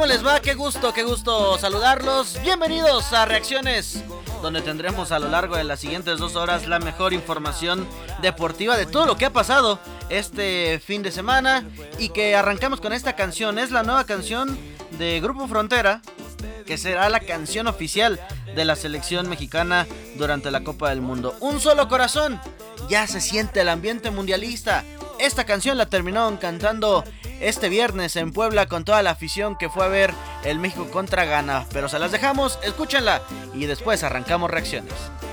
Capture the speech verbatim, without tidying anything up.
les va? Qué gusto, qué gusto saludarlos. Bienvenidos a Reacciones, donde tendremos a lo largo de las siguientes dos horas la mejor información deportiva de todo lo que ha pasado este fin de semana. Y que arrancamos con esta canción. Es la nueva canción de Grupo Frontera, que será la canción oficial de la selección mexicana durante la Copa del Mundo. Un solo corazón. Ya se siente el ambiente mundialista. Esta canción la terminaron cantando este viernes en Puebla con toda la afición que fue a ver el México contra Ghana. Pero se las dejamos, escúchenla y después arrancamos Reacciones.